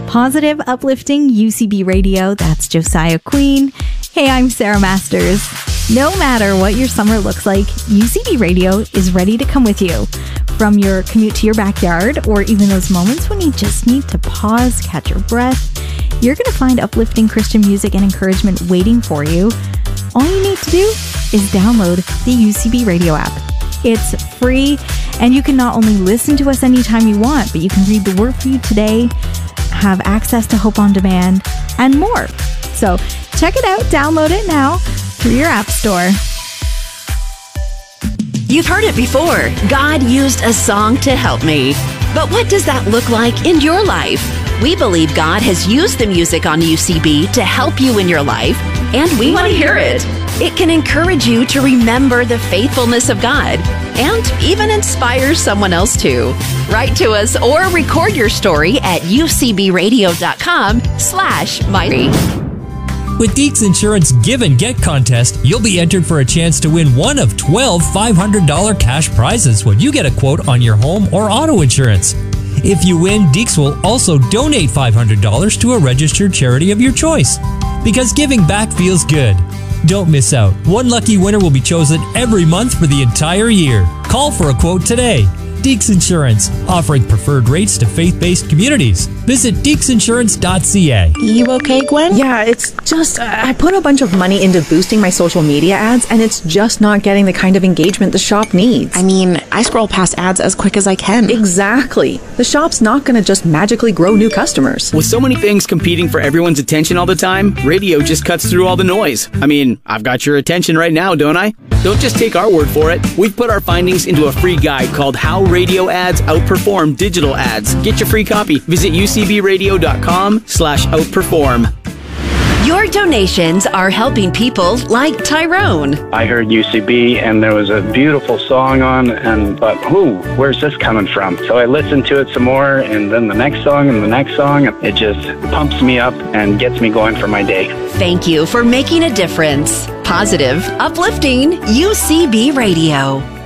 Positive, uplifting UCB Radio. That's Josiah Queen. Hey, I'm Sarah Masters. No matter what your summer looks like, UCB Radio is ready to come with you. From your commute to your backyard, or even those moments when you just need to pause, catch your breath, you're going to find uplifting Christian music and encouragement waiting for you. All you need to do is download the UCB Radio app. It's free, and you can not only listen to us anytime you want, but you can read the Word for You today, have access to Hope on Demand, and more. So check it out, download it now through your app store. You've heard it before. God used a song to help me. But what does that look like in your life? We believe God has used the music on UCB to help you in your life, and we want to hear it. It can encourage you to remember the faithfulness of God and even inspire someone else to. Write to us or record your story at ucbradio.com/mystory. With Deeks Insurance Give and Get contest, you'll be entered for a chance to win one of 12 $500 cash prizes when you get a quote on your home or auto insurance. If you win, Deeks will also donate $500 to a registered charity of your choice. Because giving back feels good. Don't miss out. One lucky winner will be chosen every month for the entire year. Call for a quote today. Deeks Insurance, offering preferred rates to faith-based communities. Visit deeksinsurance.ca. You okay, Gwen? Yeah, it's just, I put a bunch of money into boosting my social media ads, and it's just not getting the kind of engagement the shop needs. I mean, I scroll past ads as quick as I can. Exactly. The shop's not going to just magically grow new customers. With so many things competing for everyone's attention all the time, radio just cuts through all the noise. I mean, I've got your attention right now, don't I? Don't just take our word for it. We've put our findings into a free guide called How Radio Ads Outperform Digital Ads. Get your free copy. Visit ucbradio.com/outperform. Your donations are helping people like Tyrone. I heard UCB and there was a beautiful song on, and thought, where's this coming from? So I listened to it some more, and then the next song and the next song. It just pumps me up and gets me going for my day. Thank you for making a difference. Positive, uplifting UCB Radio.